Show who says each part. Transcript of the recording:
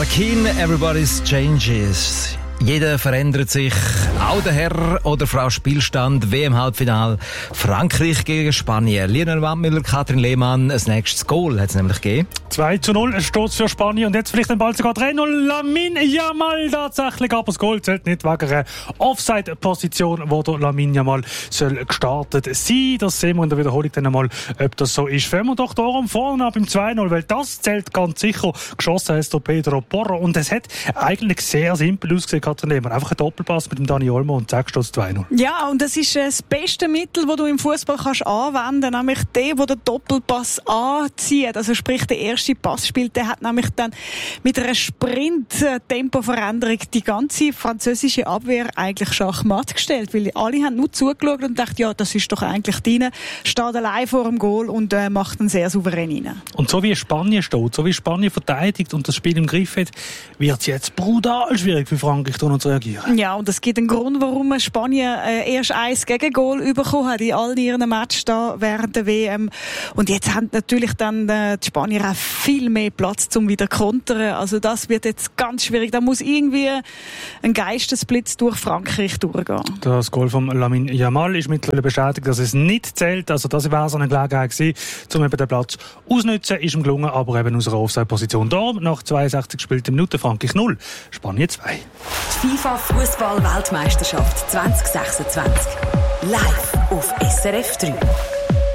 Speaker 1: Keen, everybody's changes. Jeder verändert sich, auch der Herr oder Frau Spielstand, WM-Halbfinale, Frankreich gegen Spanien. Lionel Wammüller, Katrin Lehmann, ein nächstes Goal hat es nämlich gegeben.
Speaker 2: 2:0 steht es für Spanien und jetzt vielleicht den Ball sogar 3:0. Lamine Yamal tatsächlich, aber das Goal zählt nicht wegen einer Offside-Position, wo der Lamine Yamal soll gestartet sein. Das sehen wir in der Wiederholung dann einmal, ob das so ist. Fangen wir doch darum vorne ab im 2:0, weil das zählt ganz sicher. Geschossen hat der Pedro Porro und es hat eigentlich sehr simpel ausgesehen. Einfach ein Doppelpass mit dem Dani Olmo und zack, steht 2:0.
Speaker 3: Ja, und das ist das beste Mittel, das du im Fußball kannst anwenden, nämlich der den Doppelpass anzieht. Also sprich, der erste Pass spielt, der hat nämlich dann mit einer Sprint-Tempoveränderung die ganze französische Abwehr eigentlich schachmatt gestellt, weil alle haben nur zugeschaut und gedacht, ja, das ist doch eigentlich deine, steht allein vor dem Goal und macht ihn sehr souverän rein.
Speaker 2: Und so wie Spanien steht, so wie Spanien verteidigt und das Spiel im Griff hat, wird es jetzt brutal schwierig für Frankreich zu reagieren.
Speaker 3: Ja, und es gibt einen Grund, warum Spanien erst 1 Gegengol bekommen hat in all ihren Matches da während der WM. Und jetzt haben natürlich dann die Spanier auch viel mehr Platz zum wieder kontern. Also das wird jetzt ganz schwierig. Da muss irgendwie ein Geistesblitz durch Frankreich durchgehen.
Speaker 2: Das Goal von Lamine Yamal ist mittlerweile bestätigt, dass es nicht zählt. Also das wäre so eine Gelegenheit gewesen, um eben den Platz auszunutzen. Ist ihm gelungen, aber eben aus einer Offside-Position. Da nach 62 gespielten Minuten Frankreich 0, Spanien 2.
Speaker 4: Die FIFA-Fußball-Weltmeisterschaft 2026. Live auf SRF 3.